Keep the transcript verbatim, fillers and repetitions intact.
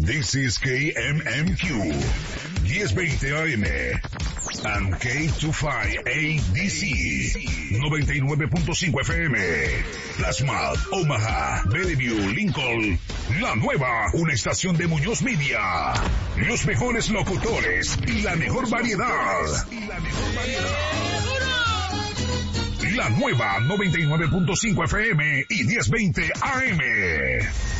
This is K M M Q, diez veinte A M, and K veinticinco A D C, noventa y nueve punto cinco F M, Plasma, Omaha, Bellevue, Lincoln, La Nueva, una estación de Muñoz Media, los mejores locutores y la mejor variedad. Y la mejor variedad. La Nueva, noventa y nueve punto cinco F M y diez veinte A M.